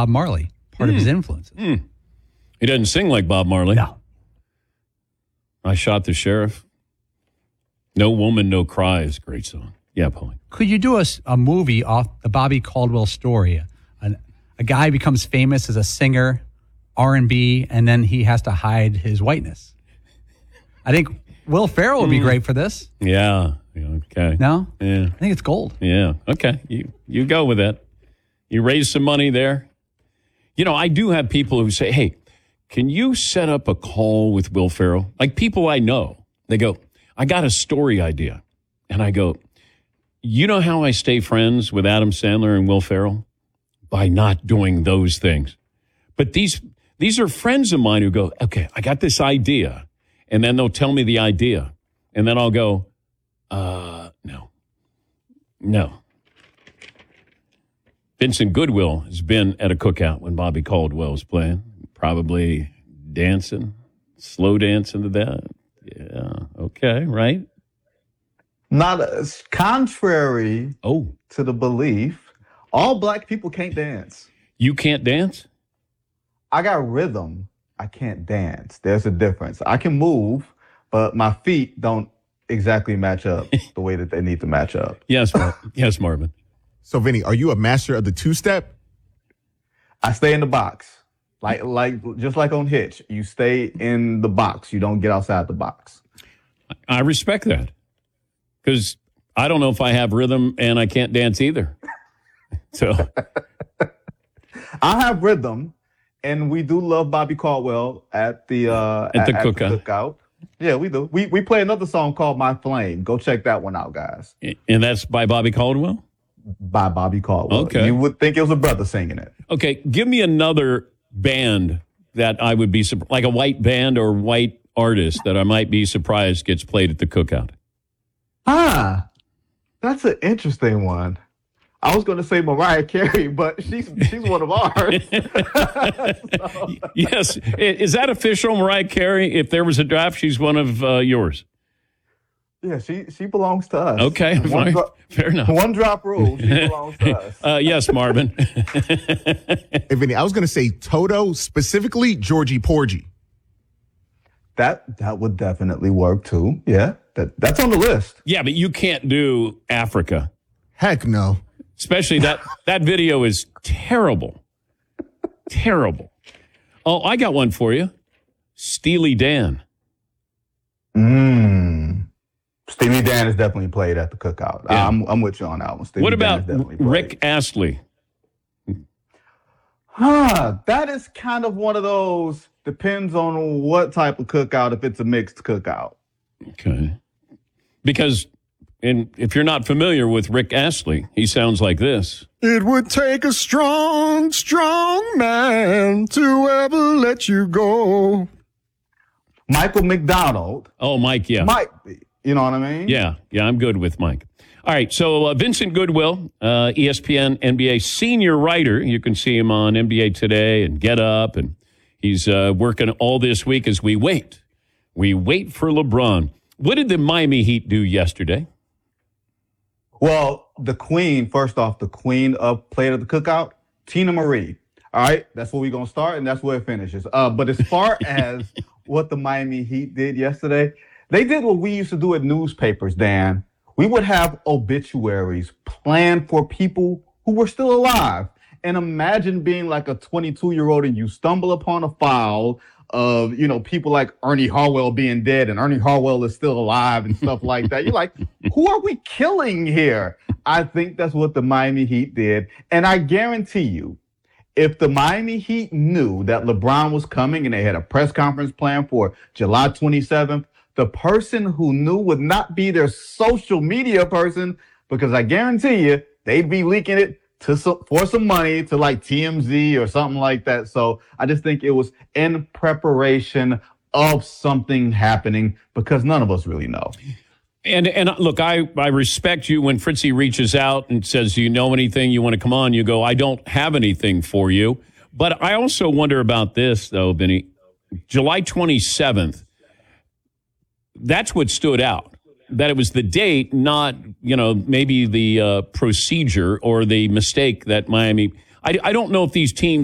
Bob Marley, part of his influences. He doesn't sing like Bob Marley. No. I Shot the Sheriff. No Woman, No Cry is a great song. Yeah, Paulie. Could you do a movie off the Bobby Caldwell story? A guy becomes famous as a singer, R&B, and then he has to hide his whiteness. I think Will Ferrell would be great for this. Yeah. Okay. No? Yeah. I think it's gold. Yeah. Okay. You go with that. You raise some money there. I do have people who say, hey, can you set up a call with Will Ferrell? Like people I know, they go, I got a story idea. And I go, you know how I stay friends with Adam Sandler and Will Ferrell? By not doing those things. But these are friends of mine who go, okay, I got this idea. And then they'll tell me the idea. And then I'll go, no. Vincent Goodwill has been at a cookout when Bobby Caldwell was playing. Probably dancing, slow dancing to that. Yeah, okay, right? Not as contrary to the belief, all black people can't dance. You can't dance? I got rhythm. I can't dance. There's a difference. I can move, but my feet don't exactly match up the way that they need to match up. Yes, yes, Marvin. So, Vinny, are you a master of the two-step? I stay in the box. Like just like on Hitch, you stay in the box. You don't get outside the box. I respect that. Because I don't know if I have rhythm and I can't dance either. So I have rhythm, and we do love Bobby Caldwell at the cookout. Yeah, we do. We play another song called My Flame. Go check that one out, guys. And that's by Bobby Caldwell? By Bobby Caldwell. Okay. You would think it was a brother singing it. Okay, give me another band that I would be like a white band or white artist that I might be surprised gets played at the cookout. That's an interesting one. I was going to say Mariah Carey, but she's one of ours. Yes. Is that official, Mariah Carey? If there was a draft, she's one of yours. Yeah, she belongs to us. Okay, fair enough. One drop rule, she belongs to us. Yes, Marvin. Hey, Vinny, I was going to say Toto, specifically Georgie Porgy. That would definitely work too. Yeah, that's on the list. Yeah, but you can't do Africa. Heck no. Especially that video is terrible. Terrible. Oh, I got one for you. Steely Dan. Steely Dan is definitely played at the cookout. Yeah. I'm with you on that one. Steely what Dan about Rick Astley? That is kind of one of those, depends on what type of cookout, if it's a mixed cookout. Okay. Because if you're not familiar with Rick Astley, he sounds like this. It would take a strong, strong man to ever let you go. Michael McDonald. Oh, Mike, yeah. Might be. You know what I mean? Yeah, I'm good with Mike. All right, so Vincent Goodwill, ESPN NBA senior writer. You can see him on NBA Today and Get Up, and he's working all this week as we wait. We wait for LeBron. What did the Miami Heat do yesterday? Well, the queen of played at the cookout, Tina Marie. All right, that's where we're going to start, and that's where it finishes. But as far as what the Miami Heat did yesterday, they did what we used to do at newspapers, Dan. We would have obituaries planned for people who were still alive. And imagine being like a 22-year-old and you stumble upon a file of, people like Ernie Harwell being dead and Ernie Harwell is still alive and stuff like that. You're like, who are we killing here? I think that's what the Miami Heat did. And I guarantee you, if the Miami Heat knew that LeBron was coming and they had a press conference planned for July 27th, the person who knew would not be their social media person, because I guarantee you they'd be leaking it for some money to like TMZ or something like that. So I just think it was in preparation of something happening, because none of us really know. And look, I respect you when Fritzy reaches out and says, do you know anything, you want to come on? You go, I don't have anything for you. But I also wonder about this, though, Vinny. July 27th, that's what stood out. That it was the date, not, maybe the procedure or the mistake that Miami. I don't know if these teams